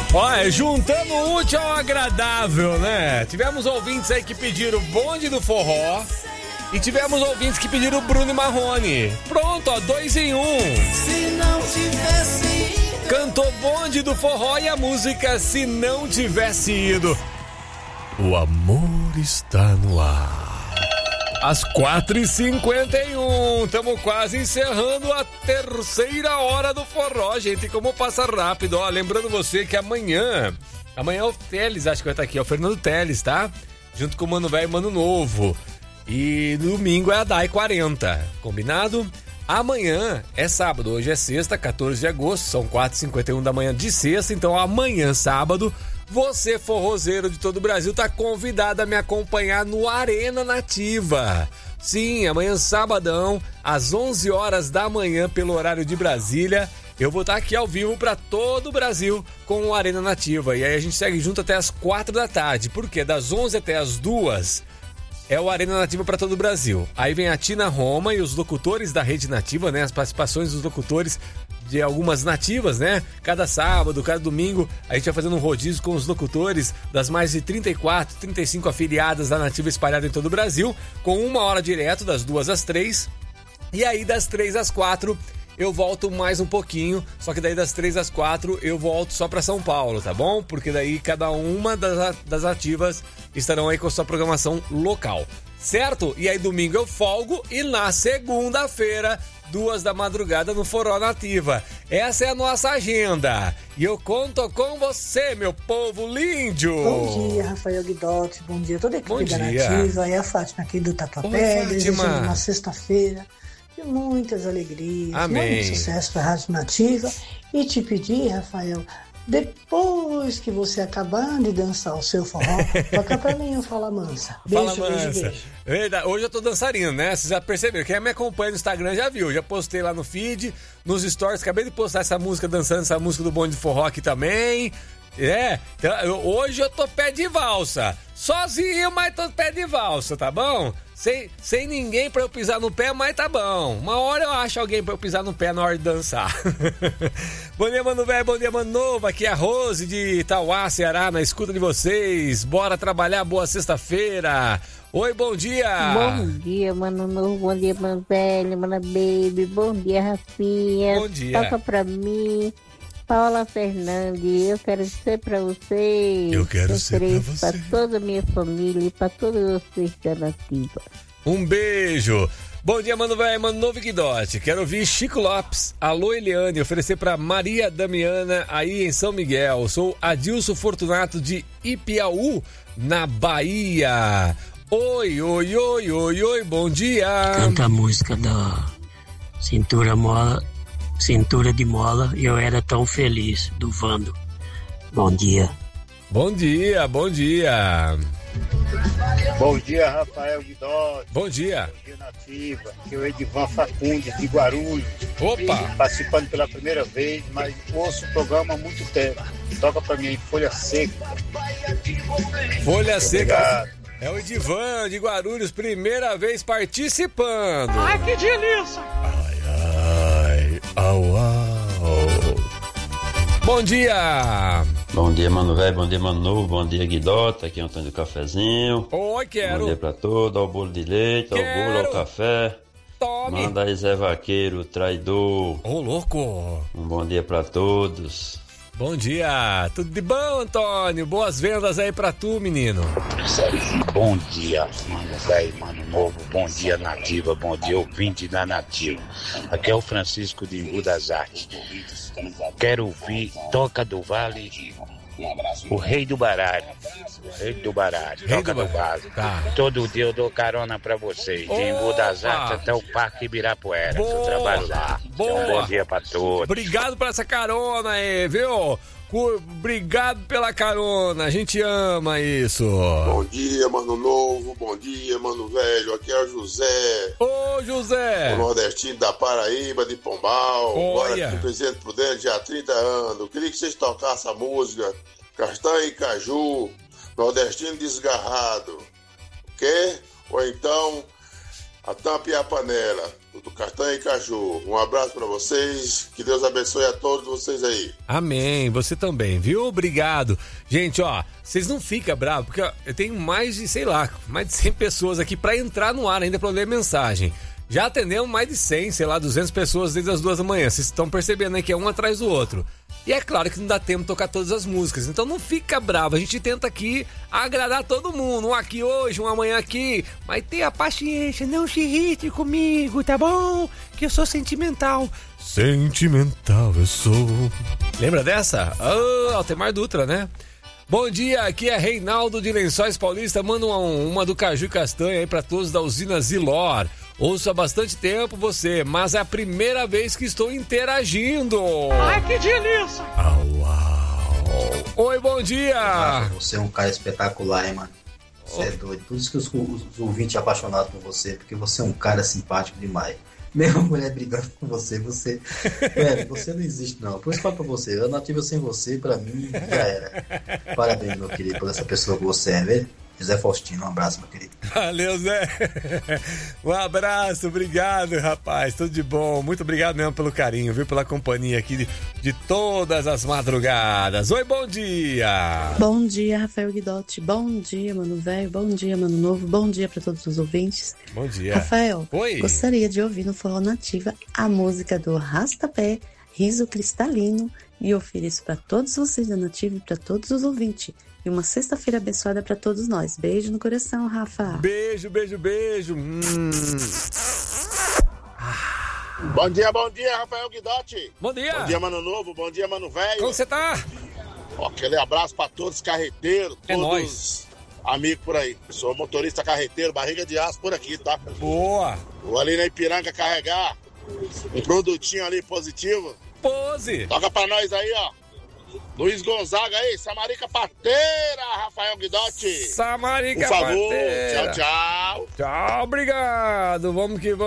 Olha, juntando o útil ao agradável, né? Tivemos ouvintes aí que pediram Bonde do Forró e tivemos ouvintes que pediram Bruno e Marrone. Pronto, ó, 2 em 1. Se não tivesse ido. Cantou Bonde do Forró e a música Se Não Tivesse Ido. O amor está no ar. Às 4h51, estamos quase encerrando a terceira hora do forró, gente. Como passa rápido, ó. Lembrando você que amanhã é o Teles, acho que vai estar aqui, é o Fernando Teles, tá? Junto com o Mano Velho e Mano Novo. E domingo é a DAI 40, combinado? Amanhã é sábado, hoje é sexta, 14 de agosto, são 4h51 da manhã de sexta, então amanhã, sábado, você, forrozeiro de todo o Brasil, tá convidado a me acompanhar no Arena Nativa. Sim, amanhã, sabadão, às 11 horas da manhã, pelo horário de Brasília, eu vou estar aqui ao vivo para todo o Brasil com o Arena Nativa. E aí a gente segue junto até as 4 da tarde, porque das 11 até as 2 é o Arena Nativa para todo o Brasil. Aí vem a Tina Roma e os locutores da Rede Nativa, né? As participações dos locutores de algumas nativas, né? Cada sábado, cada domingo, a gente vai fazendo um rodízio com os locutores das mais de 34, 35 afiliadas da Nativa espalhadas em todo o Brasil, com 1 hora direto, das 2 às 3. E aí, das 3 às 4, eu volto mais um pouquinho, só que daí das 3 às 4 eu volto só para São Paulo, tá bom? Porque daí cada uma das ativas estarão aí com a sua programação local, certo? E aí domingo eu folgo e na segunda-feira, 2 da madrugada no Forró Nativa. Essa é a nossa agenda. E eu conto com você, meu povo lindo. Bom dia, Rafael Guidotti. Bom dia a toda a equipe da Nativa. É a Fátima aqui do Tatuapé. Desejando uma sexta-feira de muitas alegrias. Amém. Muito sucesso para a Rádio Nativa. E te pedir, Rafael, depois que você acabar de dançar o seu forró, toca pra mim o Fala Mansa. Beijo, Fala Mansa. Beijo. Verdade. Hoje eu tô dançarino, né? Vocês já perceberam. Quem me acompanha no Instagram já viu. Já postei lá no feed, nos stories. Acabei de postar essa música, dançando essa música do Bonde de Forró aqui também. Hoje eu tô pé de valsa. Sozinho, mas tô pé de valsa, tá bom? Sem ninguém pra eu pisar no pé, mas tá bom. Uma hora eu acho alguém pra eu pisar no pé na hora de dançar. Bom dia, Mano Velho, bom dia, Mano Novo. Aqui é a Rose de Itauá, Ceará, na escuta de vocês. Bora trabalhar, boa sexta-feira. Oi, bom dia. Bom dia, Mano Novo, bom dia, Mano Velho, Mano Baby. Bom dia, Rafinha. Bom dia. Toca pra mim. Paula Fernandes, eu quero dizer pra vocês. Eu quero ser pra você. Pra toda a minha família e pra todos vocês da Nativa. Um beijo. Bom dia, Mano Velho, Mano Novo e Guidotti. Quero ouvir Chico Lopes, Alô Eliane, oferecer pra Maria Damiana aí em São Miguel. Sou Adilson Fortunato de Ipiaú, na Bahia. Oi, oi, oi, oi, oi, bom dia. Canta a música da Cintura de Mola e Eu Era Tão Feliz, do Vando. Bom dia. Bom dia, bom dia. Bom dia, Rafael Guidotti. Bom dia. Bom dia, Nativa. Aqui é o Edivan Facundes, de Guarulhos. Opa! Participando pela primeira vez, mas ouço o programa há muito tempo. Toca pra mim, Folha Seca. Folha Seca. Obrigado. É o Edivan de Guarulhos, primeira vez participando. Ai, que delícia! Ai, au, au. Bom dia! Bom dia, Mano Velho, bom dia, Mano Novo, bom dia, Guidota, aqui é o Antônio do Cafezinho. Oi, quero. Bom dia pra todos, ao bolo de leite, ao bolo, ao café. Tome. Manda aí Zé Vaqueiro, traidor. Ô, louco. Um bom dia pra todos. Bom dia, tudo de bom, Antônio? Boas vendas aí pra tu, menino. Bom dia, Mano Velho, Mano Novo, bom dia, Nativa, bom dia, ouvinte da Nativa. Aqui é o Francisco de Embu das Artes. Quero ouvir Toca do Vale, o Rei do Baralho. Toca do Vale. Tá. Todo dia eu dou carona pra vocês, de Embu das Artes até o Parque Ibirapuera, que eu trabalho lá. Boa. Então, bom dia pra todos. Obrigado por essa carona aí, viu? Obrigado pela carona, a gente ama isso. Bom dia, Mano Novo, bom dia, Mano Velho, aqui é o José. Ô, José. O nordestino da Paraíba, de Pombal. Olha. Agora presente por dentro já há 30 anos. Eu queria que vocês tocassem a música Castanha e Caju, Nordestino Desgarrado. Quer? Ou então a tampa e a panela, do Castanha e Caju. Um abraço pra vocês, que Deus abençoe a todos vocês aí. Amém, você também, viu? Obrigado. Gente, ó, vocês não ficam bravos, porque ó, eu tenho mais de 100 pessoas aqui pra entrar no ar ainda pra ler mensagem. Já atendemos mais de 100, 200 pessoas desde as 2 da manhã. Vocês estão percebendo aí que é um atrás do outro. E é claro que não dá tempo de tocar todas as músicas. Então não fica bravo. A gente tenta aqui agradar todo mundo. Um aqui hoje, um amanhã aqui. Mas tenha paciência, não se irrite comigo, tá bom? Que eu sou sentimental. Sentimental eu sou. Lembra dessa? Altemar Dutra, né? Bom dia, aqui é Reinaldo de Lençóis Paulista. Manda uma do Caju e Castanha aí pra todos da usina Zilor. Ouço há bastante tempo você, mas é a primeira vez que estou interagindo. Ai, que delícia! Uau. Oi, bom dia! Você é um cara espetacular, hein, mano? Você é doido. Por isso que os ouvintes são apaixonados por você, porque você é um cara simpático demais. Mesmo a mulher brigando com você, velho, você não existe não. Por isso falo pra você, a Nativa sem você, pra mim, já era. Parabéns, meu querido, por essa pessoa que você é, velho. Zé Faustino, um abraço, meu querido. Valeu, Zé. Um abraço, obrigado, rapaz. Tudo de bom. Muito obrigado mesmo pelo carinho, viu? Pela companhia aqui de todas as madrugadas. Oi, bom dia. Bom dia, Rafael Guidotti. Bom dia, mano velho. Bom dia, mano novo. Bom dia pra todos os ouvintes. Bom dia. Rafael, oi. Gostaria de ouvir no Forró Nativa a música do Rastapé, Riso Cristalino, e ofereço pra todos vocês da Nativa e pra todos os ouvintes. E uma sexta-feira abençoada pra todos nós. Beijo no coração, Rafa. Beijo, beijo, beijo. Bom dia, Rafael Guidotti. Bom dia. Bom dia, mano novo. Bom dia, mano velho. Como você tá? Aquele abraço pra todos os carreteiros, é todos nóis. Amigos por aí. Sou motorista carreteiro, barriga de aço por aqui, tá? Boa. Vou ali na Ipiranga carregar um produtinho ali positivo. Pose. Toca pra nós aí, ó. Luiz Gonzaga aí, Samarica Pateira, Rafael Guidotti. Samarica Por favor, Pateira. tchau. Tchau, obrigado. Vamos que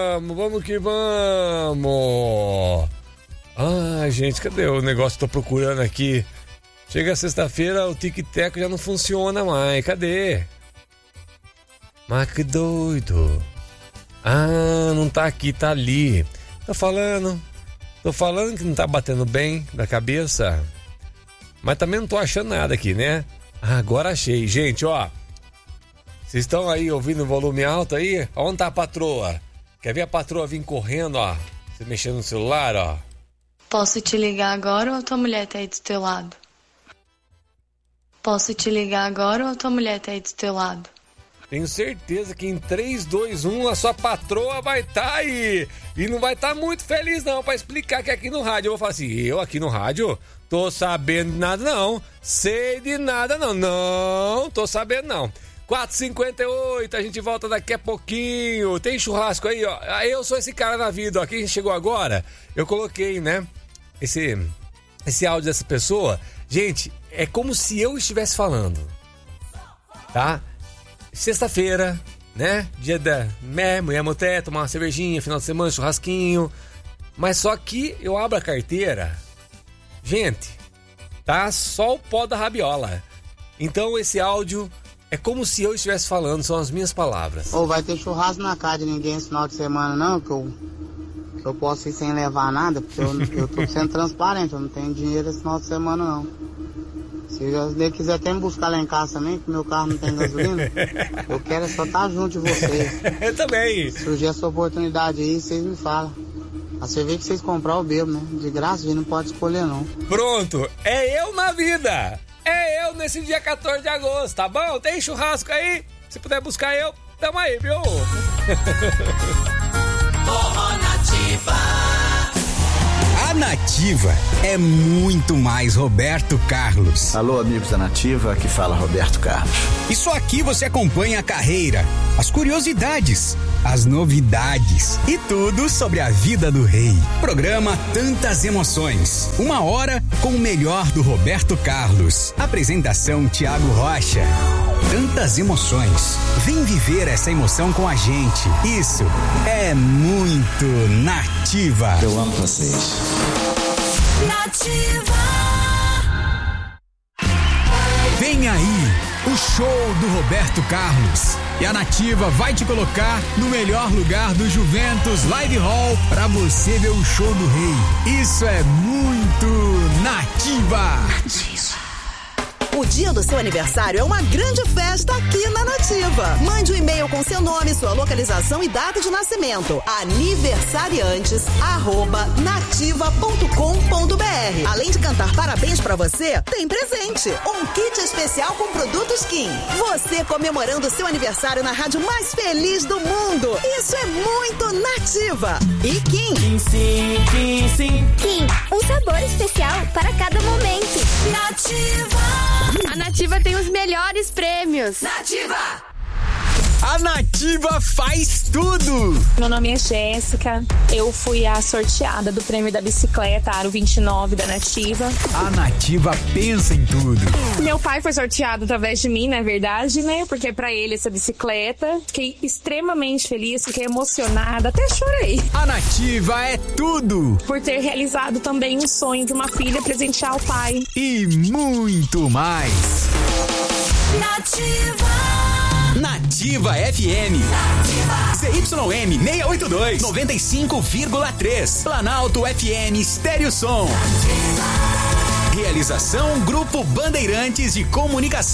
vamos. Ai, gente, cadê o negócio que tô procurando aqui? Chega sexta-feira, o tic-tac já não funciona mais. Cadê? Mas que doido. Ah, não tá aqui, tá ali. Tô falando que não tá batendo bem da cabeça. Mas também não tô achando nada aqui, né? Ah, agora achei. Gente, ó. Vocês estão aí ouvindo o volume alto aí? Onde tá a patroa? Quer ver a patroa vir correndo, ó? Você mexendo no celular, ó. Posso te ligar agora ou a tua mulher tá aí do teu lado? Posso te ligar agora ou a tua mulher tá aí do teu lado? Tenho certeza que em 3, 2, 1 a sua patroa vai estar aí. E não vai estar muito feliz não pra explicar que aqui no rádio. Eu vou falar assim, eu aqui no rádio tô sabendo de nada não. Sei de nada não. Não tô sabendo não. 4h58, a gente volta daqui a pouquinho. Tem churrasco aí, ó. Eu sou esse cara na vida, ó. Quem chegou agora, eu coloquei, né? Esse áudio dessa pessoa. Gente, é como se eu estivesse falando. Tá? Sexta-feira, né? Dia da mulher moté, tomar uma cervejinha, final de semana, churrasquinho. Mas só que eu abro a carteira, gente, tá só o pó da rabiola. Então esse áudio é como se eu estivesse falando, são as minhas palavras. Ou vai ter churrasco na casa de ninguém esse final de semana não, que eu posso ir sem levar nada, porque eu tô sendo transparente, eu não tenho dinheiro esse final de semana não. Se ele quiser até me buscar lá em casa também, que meu carro não tem gasolina, eu quero só estar junto de vocês. Eu também. Se surgir essa oportunidade aí, vocês me falam. A cerveja que vocês comprar, eu bebo, né? De graça, a gente não pode escolher, não. Pronto, é eu na vida. É eu nesse dia 14 de agosto, tá bom? Tem churrasco aí? Se puder buscar eu, tamo aí, viu? Forró Nativa. A Nativa é muito mais Roberto Carlos. Alô, amigos da Nativa, aqui fala Roberto Carlos. E só aqui você acompanha a carreira, as curiosidades, as novidades e tudo sobre a vida do rei. Programa Tantas Emoções. 1 hora com o melhor do Roberto Carlos. Apresentação Thiago Rocha. Tantas emoções. Vem viver essa emoção com a gente. Isso é muito Nativa. Eu amo vocês. Nativa. Vem aí, o o show do Roberto Carlos. E a Nativa vai te colocar no melhor lugar do Juventus Live Hall pra você ver o show do Rei. Isso é muito Nativa. O dia do seu aniversário é uma grande festa aqui na Nativa. Mande um e-mail com seu nome, sua localização e data de nascimento. aniversariantes@nativa.com.br. Além de cantar parabéns pra você, tem presente. Um kit especial com produtos Kim. Você comemorando seu aniversário na rádio mais feliz do mundo. Isso é muito Nativa. E Kim. Kim, sim, Kim, sim. Kim, um sabor especial para cada momento. Nativa. A Nativa tem os melhores prêmios. Nativa! A Nativa faz tudo! Meu nome é Jéssica, eu fui a sorteada do prêmio da bicicleta Aro 29 da Nativa. A Nativa pensa em tudo. Meu pai foi sorteado através de mim, na verdade, né? Porque pra ele essa bicicleta. Fiquei extremamente feliz, fiquei emocionada, até chorei. A Nativa é tudo! Por ter realizado também um sonho de uma filha presentear ao pai. E muito mais! Nativa! Nativa FM. CYM 682 95,3. Planalto FM Estéreo Som. Realização Grupo Bandeirantes de Comunicação.